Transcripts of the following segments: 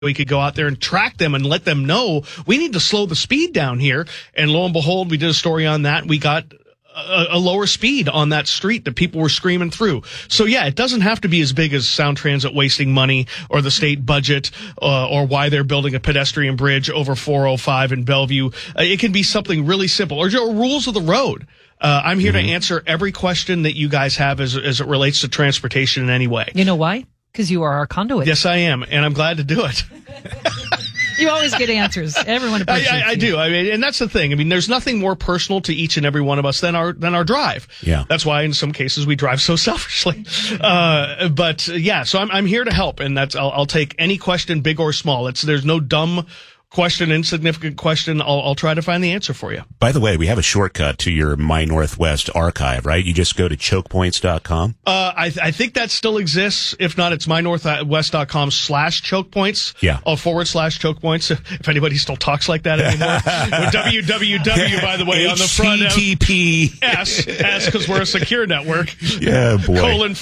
we could go out there and track them and let them know we need to slow the speed down here. And lo and behold, we did a story on that. We got a lower speed on that street that people were screaming through. So yeah, it doesn't have to be as big as Sound Transit wasting money or the state budget, or why they're building a pedestrian bridge over 405 in Bellevue. It can be something really simple, or rules of the road. I'm here to answer every question that you guys have as it relates to transportation in any way. You know why? Because you are our conduit. Yes, I am, and I'm glad to do it. You always get answers. Everyone appreciates I do. I mean, and that's the thing. I mean, there's nothing more personal to each and every one of us than our drive. Yeah. That's why in some cases we drive so selfishly. But yeah, so I'm here to help, and I'll take any question, big or small. There's no dumb question, insignificant question. I'll try to find the answer for you. By the way, we have a shortcut to your My Northwest archive, right? You just go to chokepoints.com. I think that still exists. If not, it's mynorthwest.com/chokepoints. Yeah. /chokepoints. If anybody still talks like that anymore. www, by the way, on the front. HTTPS, because we're a secure network. Yeah, boy.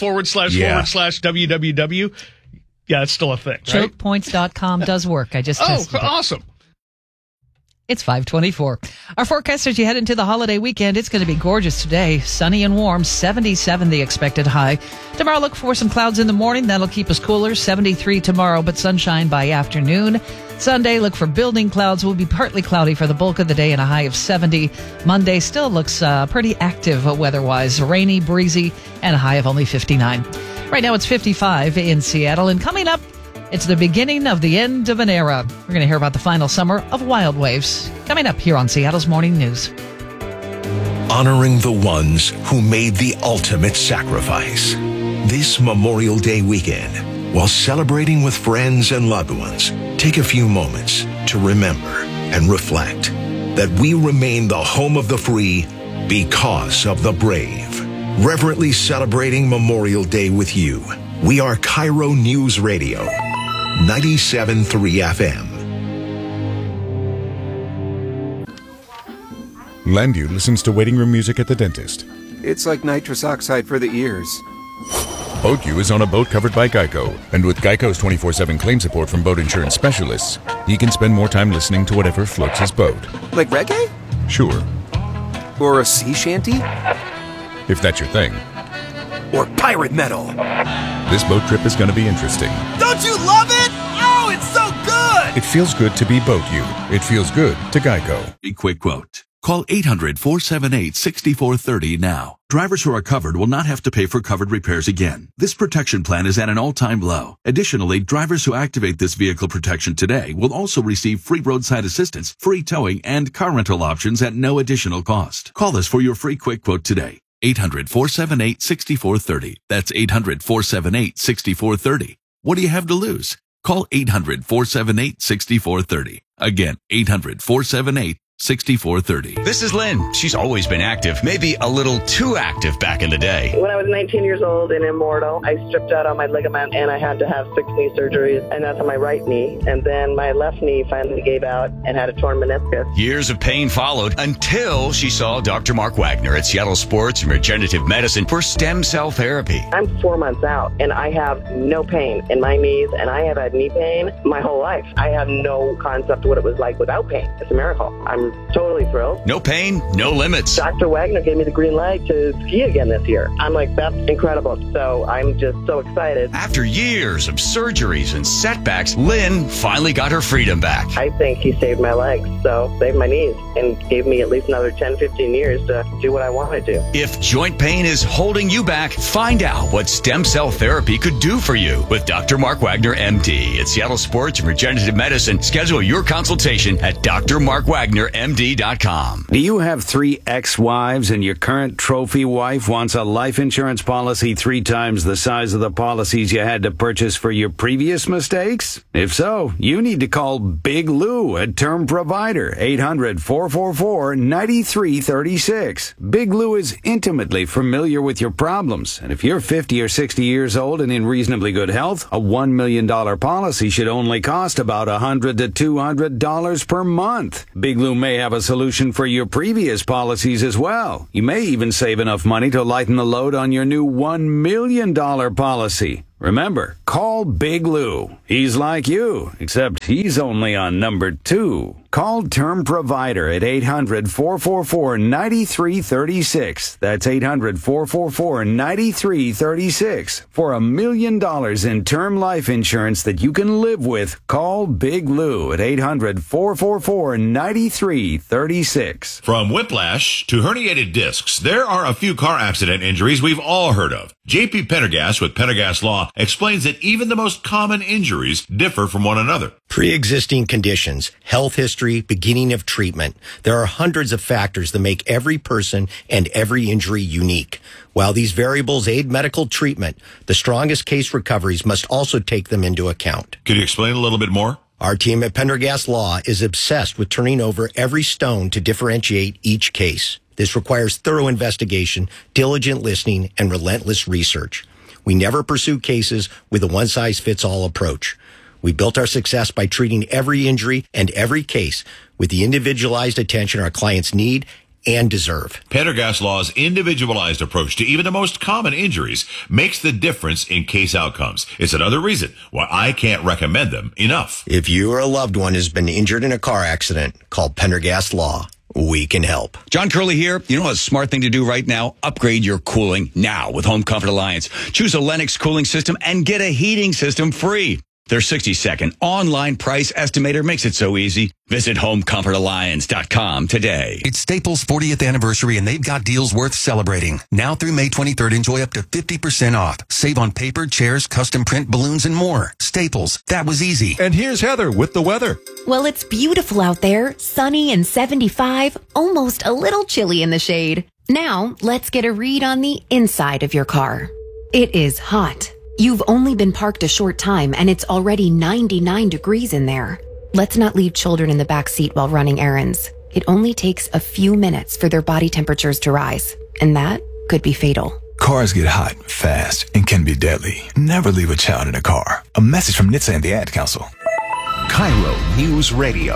://www. Yeah, it's still a thing, right? Chokepoints.com does work. I just tested it. Awesome. It's 5:24. Our forecast as you head into the holiday weekend, it's going to be gorgeous today. Sunny and warm, 77 the expected high. Tomorrow, look for some clouds in the morning. That'll keep us cooler, 73 tomorrow, but sunshine by afternoon. Sunday, look for building clouds. Will be partly cloudy for the bulk of the day and a high of 70. Monday still looks pretty active weather-wise. Rainy, breezy, and a high of only 59. Right now, it's 55 in Seattle. And coming up, it's the beginning of the end of an era. We're going to hear about the final summer of Wild Waves. Coming up here on Seattle's Morning News. Honoring the ones who made the ultimate sacrifice. This Memorial Day weekend, while celebrating with friends and loved ones, take a few moments to remember and reflect that we remain the home of the free because of the brave. Reverently celebrating Memorial Day with you. We are Cairo News Radio, 97.3 FM. Landu listens to waiting room music at the dentist. It's like nitrous oxide for the ears. BoatU is on a boat covered by Geico, and with Geico's 24/7 claim support from boat insurance specialists, he can spend more time listening to whatever floats his boat. Like reggae? Sure. Or a sea shanty? If that's your thing. Or pirate metal? This boat trip is going to be interesting. Don't you love it? Oh, it's so good! It feels good to be BoatU. It feels good to Geico. A quick quote. Call 800-478-6430 now. Drivers who are covered will not have to pay for covered repairs again. This protection plan is at an all-time low. Additionally, drivers who activate this vehicle protection today will also receive free roadside assistance, free towing, and car rental options at no additional cost. Call us for your free quick quote today. 800-478-6430. That's 800-478-6430. What do you have to lose? Call 800-478-6430. Again, 800-478-6430. This is Lynn. She's always been active, maybe a little too active back in the day. When I was 19 years old and immortal, I stripped out all my ligament and I had to have 6 knee surgeries, and that's on my right knee. And then my left knee finally gave out and had a torn meniscus. Years of pain followed until she saw Dr. Mark Wagner at Seattle Sports and Regenerative Medicine for stem cell therapy. I'm 4 months out and I have no pain in my knees, and I have had knee pain my whole life. I have no concept of what it was like without pain. It's a miracle. I'm totally thrilled. No pain, no limits. Dr. Wagner gave me the green light to ski again this year. I'm like, that's incredible. So I'm just so excited. After years of surgeries and setbacks, Lynn finally got her freedom back. I think he saved my legs, so saved my knees, and gave me at least another 10, 15 years to do what I want to do. If joint pain is holding you back, find out what stem cell therapy could do for you with Dr. Mark Wagner, MD, at Seattle Sports and Regenerative Medicine. Schedule your consultation at drmarkwagnermd.com. Do you have 3 ex-wives and your current trophy wife wants a life insurance policy 3 times the size of the policies you had to purchase for your previous mistakes? If so, you need to call Big Lou at Term Provider, 800-444-9336. Big Lou is intimately familiar with your problems, and if you're 50 or 60 years old and in reasonably good health, a $1 million policy should only cost about $100 to $200 per month. Big Lou may have a solution for your previous policies as well. You may even save enough money to lighten the load on your new $1 million policy. Remember, call Big Lou. He's like you, except he's only on number 2. Call Term Provider at 800-444-9336. That's 800-444-9336. For $1 million in term life insurance that you can live with, call Big Lou at 800-444-9336. From whiplash to herniated discs, there are a few car accident injuries we've all heard of. J.P. Pendergast with Pendergast Law explains that even the most common injuries differ from one another. Pre-existing conditions, health history, beginning of treatment. There are hundreds of factors that make every person and every injury unique. While these variables aid medical treatment, the strongest case recoveries must also take them into account. Could you explain a little bit more? Our team at Pendergast Law is obsessed with turning over every stone to differentiate each case. This requires thorough investigation, diligent listening, and relentless research. We never pursue cases with a one-size-fits-all approach. We built our success by treating every injury and every case with the individualized attention our clients need and deserve. Pendergast Law's individualized approach to even the most common injuries makes the difference in case outcomes. It's another reason why I can't recommend them enough. If you or a loved one has been injured in a car accident, call Pendergast Law. We can help. John Curley here. You know a smart thing to do right now? Upgrade your cooling now with Home Comfort Alliance. Choose a Lennox cooling system and get a heating system free. Their 60-second online price estimator makes it so easy. Visit HomeComfortAlliance.com today. It's Staples' 40th anniversary, and they've got deals worth celebrating. Now through May 23rd, enjoy up to 50% off. Save on paper, chairs, custom print, balloons, and more. Staples, that was easy. And here's Heather with the weather. Well, it's beautiful out there. Sunny and 75, almost a little chilly in the shade. Now, let's get a read on the inside of your car. It is hot. You've only been parked a short time and it's already 99 degrees in there. Let's not leave children in the back seat while running errands. It only takes a few minutes for their body temperatures to rise, and that could be fatal. Cars get hot, fast, and can be deadly. Never leave a child in a car. A message from NHTSA and the Ad Council. Cairo News Radio,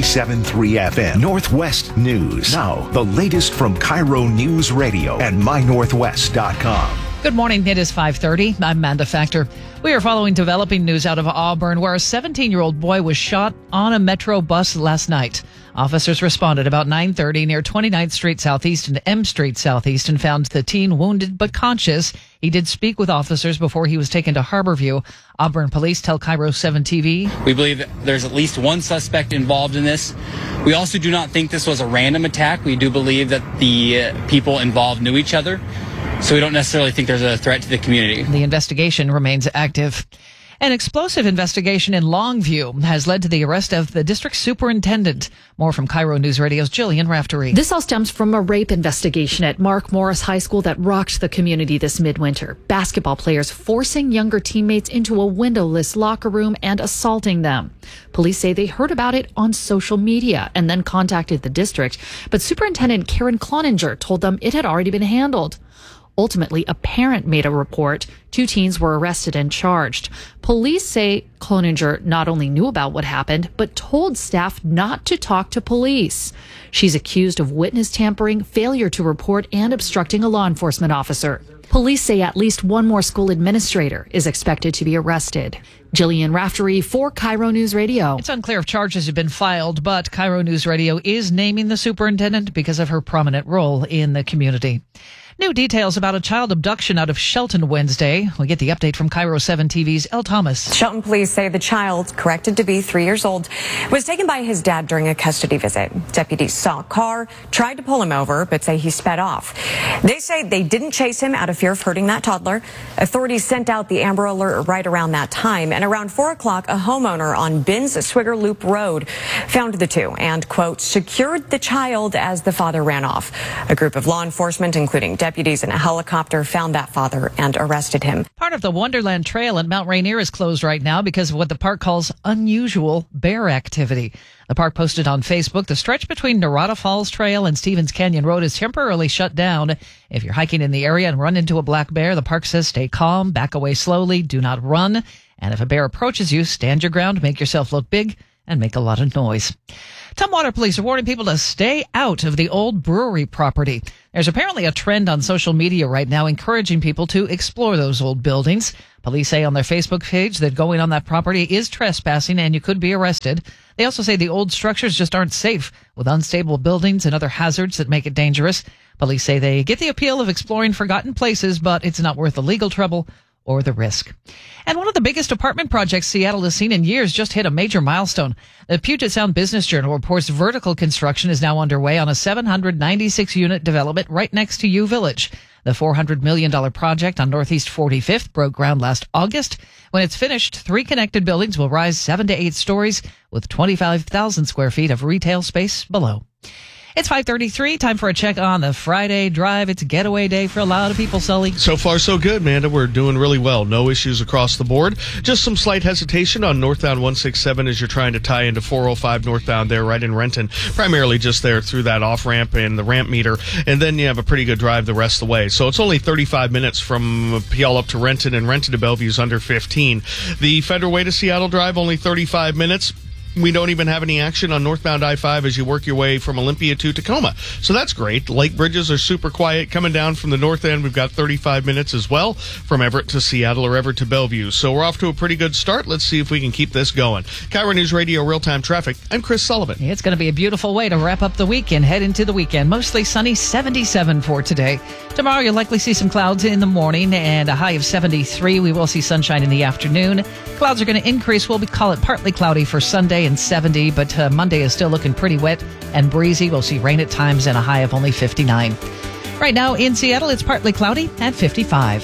97.3 FM, Northwest News. Now, the latest from Cairo News Radio at mynorthwest.com. Good morning. It is 5:30. I'm Amanda Factor. We are following developing news out of Auburn, where a 17-year-old boy was shot on a Metro bus last night. Officers responded about 9:30 near 29th Street Southeast and M Street Southeast and found the teen wounded but conscious. He did speak with officers before he was taken to Harborview. Auburn police tell Cairo 7 TV. We believe that there's at least one suspect involved in this. We also do not think this was a random attack. We do believe that the people involved knew each other. So we don't necessarily think there's a threat to the community. The investigation remains active. An explosive investigation in Longview has led to the arrest of the district superintendent. More from Cairo News Radio's Jillian Raftery. This all stems from a rape investigation at Mark Morris High School that rocked the community this midwinter. Basketball players forcing younger teammates into a windowless locker room and assaulting them. Police say they heard about it on social media and then contacted the district, but Superintendent Karen Cloninger told them it had already been handled. Ultimately, a parent made a report. 2 teens were arrested and charged. Police say Cloninger not only knew about what happened, but told staff not to talk to police. She's accused of witness tampering, failure to report, and obstructing a law enforcement officer. Police say at least one more school administrator is expected to be arrested. Jillian Raftery for Cairo News Radio. It's unclear if charges have been filed, but Cairo News Radio is naming the superintendent because of her prominent role in the community. New details about a child abduction out of Shelton Wednesday. We get the update from Cairo 7 TV's Elle Thomas. Shelton police say the child, corrected to be 3 years old, was taken by his dad during a custody visit. Deputies saw a car, tried to pull him over, but say he sped off. They say they didn't chase him out of fear of hurting that toddler. Authorities sent out the Amber Alert right around that time, and around 4 o'clock, a homeowner on Binns Swigger Loop Road found the two and, quote, secured the child as the father ran off. A group of law enforcement, including deputies in a helicopter, found that father and arrested him. Part of the Wonderland Trail at Mount Rainier is closed right now because of what the park calls unusual bear activity. The park posted on Facebook the stretch between Narada Falls Trail and Stevens Canyon Road is temporarily shut down. If you're hiking in the area and run into a black bear, the park says stay calm, back away slowly, do not run. And if a bear approaches you, stand your ground, make yourself look big, and make a lot of noise. Tumwater police are warning people to stay out of the old brewery property. There's apparently a trend on social media right now encouraging people to explore those old buildings. Police say on their Facebook page that going on that property is trespassing and you could be arrested. They also say the old structures just aren't safe, with unstable buildings and other hazards that make it dangerous. Police say they get the appeal of exploring forgotten places, but it's not worth the legal trouble or the risk. And one of the biggest apartment projects Seattle has seen in years just hit a major milestone. The Puget Sound Business Journal reports vertical construction is now underway on a 796-unit development right next to U Village. The $400 million project on Northeast 45th broke ground last August. When it's finished, 3 connected buildings will rise 7 to 8 stories with 25,000 square feet of retail space below. It's 5:33. Time for a check on the Friday drive. It's getaway day for a lot of people, Sully. So far, so good, Amanda. We're doing really well. No issues across the board. Just some slight hesitation on northbound 167 as you're trying to tie into 405 northbound there right in Renton. Primarily just there through that off-ramp and the ramp meter. And then you have a pretty good drive the rest of the way. So it's only 35 minutes from Puyallup up to Renton, and Renton to Bellevue is under 15. The Federal Way to Seattle drive, only 35 minutes. We don't even have any action on northbound I-5 as you work your way from Olympia to Tacoma. So that's great. Lake bridges are super quiet. Coming down from the north end, we've got 35 minutes as well from Everett to Seattle or Everett to Bellevue. So we're off to a pretty good start. Let's see if we can keep this going. KIRO News Radio Real-Time Traffic. I'm Chris Sullivan. It's going to be a beautiful way to wrap up the weekend, head into the weekend. Mostly sunny, 77 for today. Tomorrow you'll likely see some clouds in the morning and a high of 73. We will see sunshine in the afternoon. Clouds are going to increase. We'll call it partly cloudy for Sunday and 70, but Monday is still looking pretty wet and breezy. We'll see rain at times and a high of only 59. Right now in Seattle, it's partly cloudy at 55.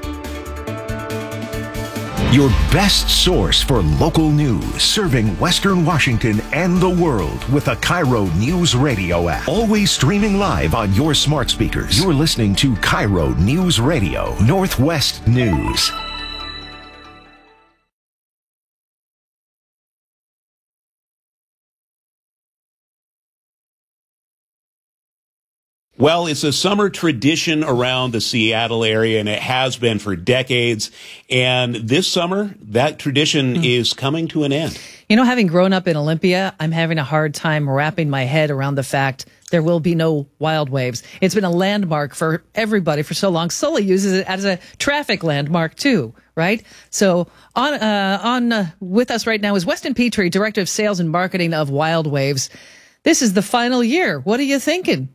Your best source for local news, serving Western Washington and the world with the KIRO News Radio app. Always streaming live on your smart speakers. You're listening to KIRO News Radio, Northwest News. Well, it's a summer tradition around the Seattle area, and it has been for decades. And this summer, that tradition is coming to an end. You know, having grown up in Olympia, I'm having a hard time wrapping my head around the fact there will be no wild waves. It's been a landmark for everybody for so long. Sully uses it as a traffic landmark too, right? So on with us right now is Weston Petrie, Director of Sales and Marketing of Wild Waves. This is the final year. What are you thinking?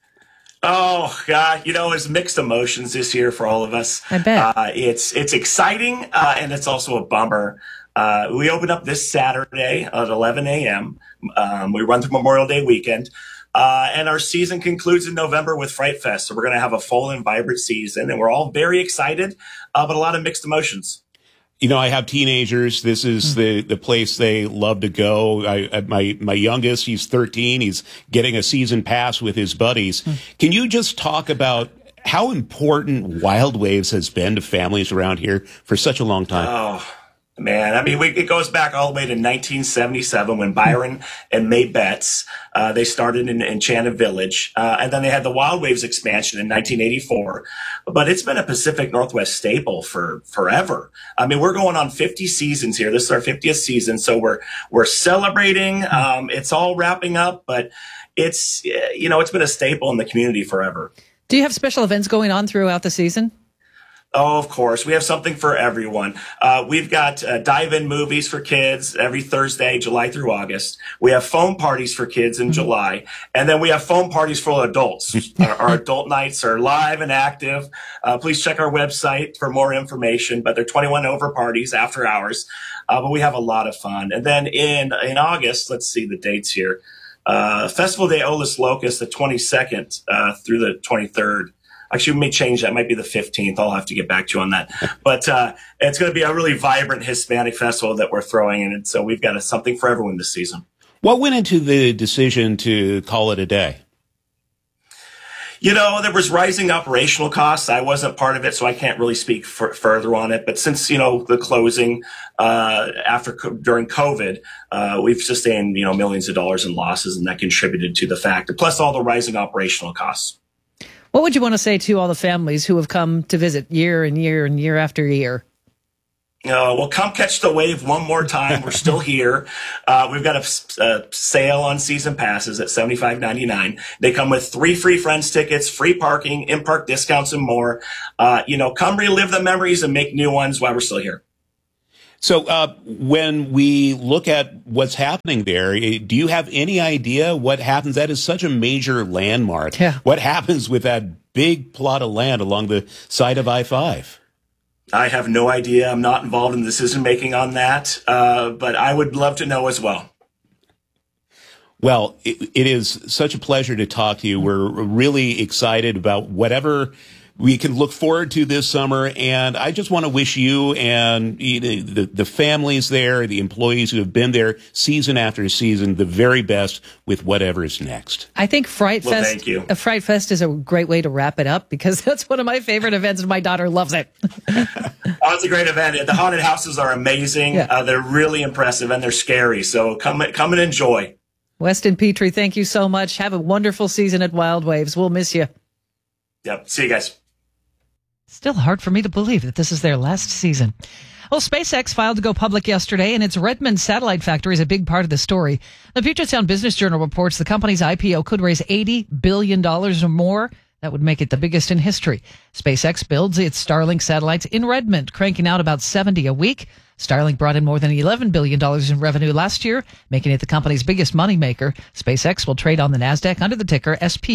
Oh, God, you know, it's mixed emotions this year for all of us. I bet. It's exciting, and it's also a bummer. We open up this Saturday at 11 a.m. We run through Memorial Day weekend, and our season concludes in November with Fright Fest. So we're going to have a full and vibrant season, and we're all very excited, but a lot of mixed emotions. You know, I have teenagers. This is the place they love to go. My youngest, he's 13. He's getting a season pass with his buddies. Can you just talk about how important Wild Waves has been to families around here for such a long time? Oh, man. I mean, it goes back all the way to 1977 when Byron and May Betts, they started in Enchanted Village. And then they had the Wild Waves expansion in 1984. But it's been a Pacific Northwest staple for forever. I mean, we're going on 50 seasons here. This is our 50th season. So we're celebrating. It's all wrapping up, but it's been a staple in the community forever. Do you have special events going on throughout the season? Oh, of course. We have something for everyone. We've got dive-in movies for kids every Thursday, July through August. We have foam parties for kids in July. And then we have foam parties for adults. Our adult nights are live and active. Please check our website for more information. But they're 21 over parties after hours. But we have a lot of fun. And then in August, let's see the dates here. Festival de Olis Locust, the 22nd through the 23rd. Actually, we may change that. It might be the 15th. I'll have to get back to you on that. But it's going to be a really vibrant Hispanic festival that we're throwing in. And so we've got something for everyone this season. What went into the decision to call it a day? You know, there was rising operational costs. I wasn't part of it, so I can't really speak further on it. But since, the closing during COVID, we've sustained, millions of dollars in losses, and that contributed to the fact, plus all the rising operational costs. What would you want to say to all the families who have come to visit year and year and year after year? Well, come catch the wave one more time. We're still here. We've got a sale on season passes at $75.99. They come with 3 free Friends tickets, free parking, in-park discounts, and more. Come relive the memories and make new ones while we're still here. So when we look at what's happening there, do you have any idea what happens? That is such a major landmark. Yeah. What happens with that big plot of land along the side of I-5? I have no idea. I'm not involved in the decision making on that, but I would love to know as well. Well, it is such a pleasure to talk to you. We're really excited about whatever we can look forward to this summer. And I just want to wish you and the families there, the employees who have been there season after season, the very best with whatever is next. I think Fright Fest, thank you. Fright Fest is a great way to wrap it up because that's one of my favorite events and my daughter loves it. It's a great event. The haunted houses are amazing. Yeah. They're really impressive and they're scary. So come and enjoy. Weston Petrie, thank you so much. Have a wonderful season at Wild Waves. We'll miss you. Yep. See you guys. Still hard for me to believe that this is their last season. Well, SpaceX filed to go public yesterday, and its Redmond satellite factory is a big part of the story. The Puget Sound Business Journal reports the company's IPO could raise $80 billion or more. That would make it the biggest in history. SpaceX builds its Starlink satellites in Redmond, cranking out about 70 a week. Starlink brought in more than $11 billion in revenue last year, making it the company's biggest moneymaker. SpaceX will trade on the NASDAQ under the ticker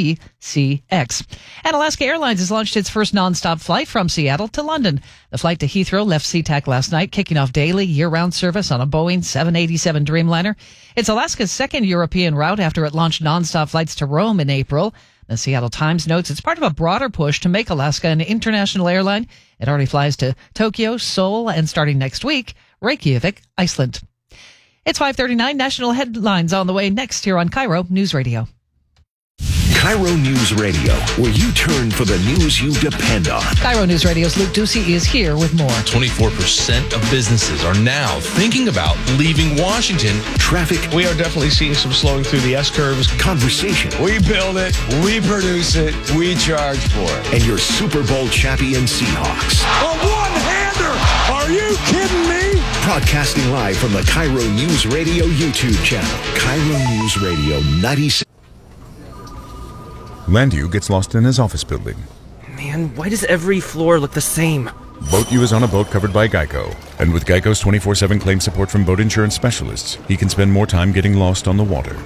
SPCX. And Alaska Airlines has launched its first nonstop flight from Seattle to London. The flight to Heathrow left SeaTac last night, kicking off daily year-round service on a Boeing 787 Dreamliner. It's Alaska's second European route after it launched nonstop flights to Rome in April. The Seattle Times notes it's part of a broader push to make Alaska an international airline. It already flies to Tokyo, Seoul, and starting next week, Reykjavik, Iceland. It's 5:39. National headlines on the way next here on Cairo News Radio. Cairo News Radio, where you turn for the news you depend on. Cairo News Radio's Luke Ducey is here with more. 24% of businesses are now thinking about leaving Washington. Traffic. We are definitely seeing some slowing through the S-curves. Conversation. We build it, we produce it, we charge for it. And your Super Bowl champion Seahawks. A one-hander! Are you kidding me? Broadcasting live from the Cairo News Radio YouTube channel. Cairo News Radio 96. Landu gets lost in his office building. Man, why does every floor look the same? Boat U is on a boat covered by Geico. And with Geico's 24/7 claim support from boat insurance specialists, he can spend more time getting lost on the water.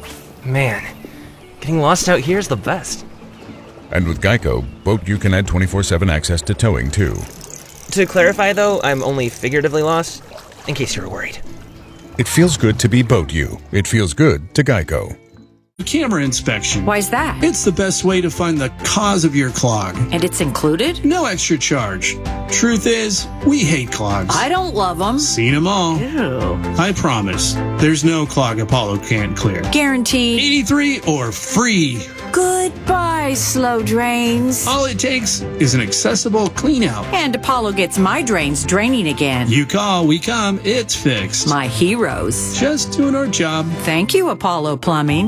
Man, getting lost out here is the best. And with Geico, Boat U can add 24/7 access to towing, too. To clarify, though, I'm only figuratively lost, in case you were worried. It feels good to be Boat U. It feels good to Geico. Camera inspection. Why's that? It's the best way to find the cause of your clog. And it's included? No extra charge. Truth is, we hate clogs. I don't love them. Seen them all. Ew. I promise, there's no clog Apollo can't clear. Guaranteed. 83 or free. Goodbye, slow drains. All it takes is an accessible clean out. And Apollo gets my drains draining again. You call, we come, it's fixed. My heroes. Just doing our job. Thank you, Apollo Plumbing.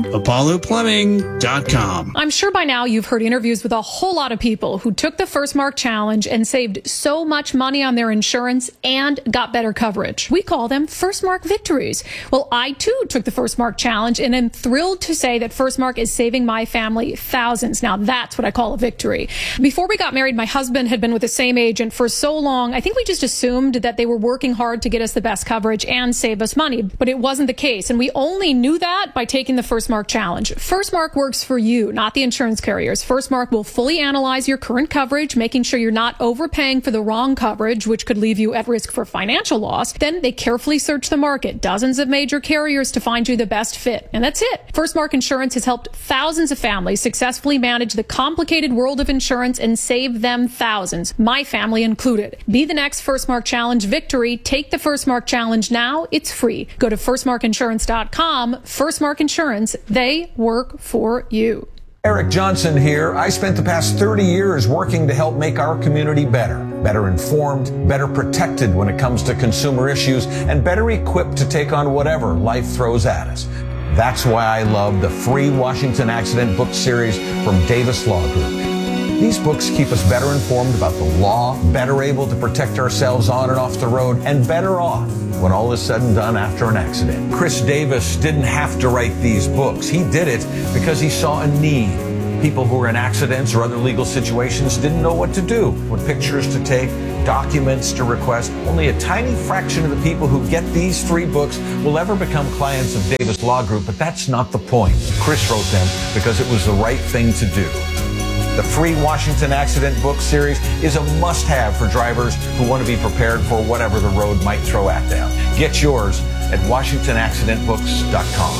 ApolloPlumbing.com. I'm sure by now you've heard interviews with a whole lot of people who took the First Mark Challenge and saved so much money on their insurance and got better coverage. We call them First Mark victories. Well, I too took the First Mark Challenge and am thrilled to say that First Mark is saving my family thousands. Now that's what I call a victory. Before we got married, my husband had been with the same agent for so long, I think we just assumed that they were working hard to get us the best coverage and save us money. But it wasn't the case. And we only knew that by taking the First Mark Challenge. First Mark works for you, not the insurance carriers. First Mark will fully analyze your current coverage, making sure you're not overpaying for the wrong coverage, which could leave you at risk for financial loss. Then they carefully search the market, dozens of major carriers to find you the best fit. And that's it. First Mark Insurance has helped thousands of families successfully manage the complicated world of insurance and save them thousands, my family included. Be the next First Mark Challenge victory. Take the First Mark Challenge now. It's free. Go to firstmarkinsurance.com. First Mark Insurance. They work for you. Eric Johnson here. I spent the past 30 years working to help make our community better informed, better protected when it comes to consumer issues, and better equipped to take on whatever life throws at us. That's why I love the free Washington Accident book series from Davis Law Group. These books keep us better informed about the law, better able to protect ourselves on and off the road, and better off when all is said and done after an accident. Chris Davis didn't have to write these books. He did it because he saw a need. People who were in accidents or other legal situations didn't know what to do, what pictures to take, documents to request. Only a tiny fraction of the people who get these free books will ever become clients of Davis Law Group, but that's not the point. Chris wrote them because it was the right thing to do. The free Washington Accident Book Series is a must-have for drivers who want to be prepared for whatever the road might throw at them. Get yours at WashingtonAccidentBooks.com.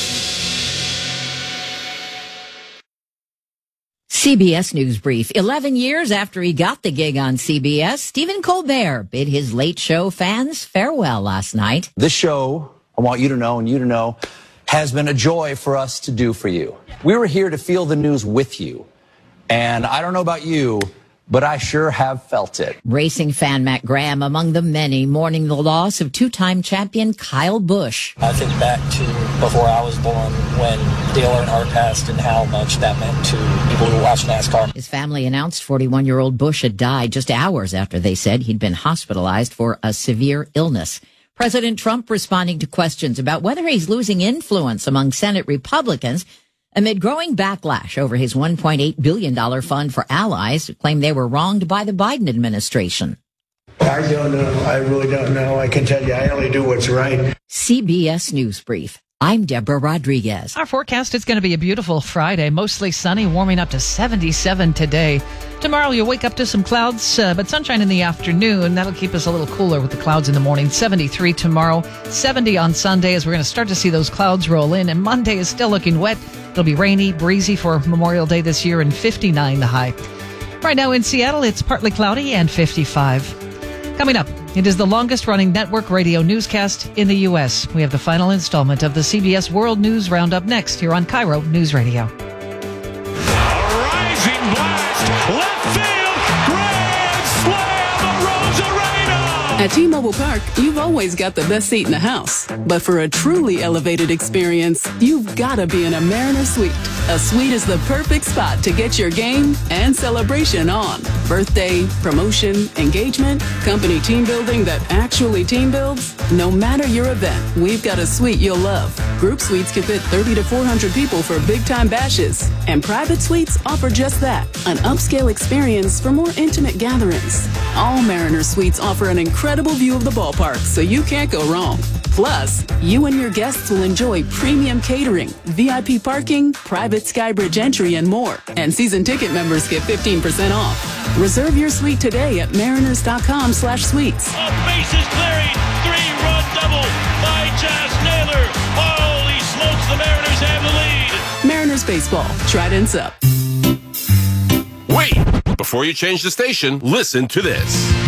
CBS News Brief. 11 years after he got the gig on CBS, Stephen Colbert bid his Late Show fans farewell last night. This show, I want you to know and you to know, has been a joy for us to do for you. We were here to feel the news with you. And I don't know about you, but I sure have felt it. Racing fan Matt Graham among the many mourning the loss of two-time champion Kyle Busch. I think back to before I was born when Dale Earnhardt passed and how much that meant to people who watch NASCAR. His family announced 41-year-old Busch had died just hours after they said he'd been hospitalized for a severe illness. President Trump responding to questions about whether he's losing influence among Senate Republicans amid growing backlash over his $1.8 billion fund for allies who claim they were wronged by the Biden administration. I don't know. I really don't know. I can tell you I only do what's right. CBS News Brief. I'm Deborah Rodriguez. Our forecast is going to be a beautiful Friday, mostly sunny, warming up to 77 today. Tomorrow you'll wake up to some clouds, but sunshine in the afternoon. That'll keep us a little cooler with the clouds in the morning. 73 tomorrow, 70 on Sunday as we're going to start to see those clouds roll in. And Monday is still looking wet. It'll be rainy, breezy for Memorial Day this year, and 59 the high. Right now in Seattle, it's partly cloudy and 55. Coming up, it is the longest-running network radio newscast in the U.S. We have the final installment of the CBS World News Roundup next here on Cairo News Radio. A rising blast, left field, grand slam, Arozarena! At T-Mobile Park, you've always got the best seat in the house. But for a truly elevated experience, you've got to be in a Mariner Suite. A suite is the perfect spot to get your game and celebration on. Birthday, promotion, engagement, company team building that actually team builds. No matter your event, we've got a suite you'll love. Group suites can fit 30 to 400 people for big-time bashes. And private suites offer just that, an upscale experience for more intimate gatherings. All Mariner Suites offer an incredible view of the ballpark, so you can't go wrong. Plus, you and your guests will enjoy premium catering, VIP parking, private Skybridge entry, and more. And season ticket members get 15% off. Reserve your suite today at mariners.com/suites. A bases clearing, 3-run double by Jas Naylor. Holy smokes, the Mariners have the lead. Mariners baseball, Trident's up. Wait! Before you change the station, listen to this.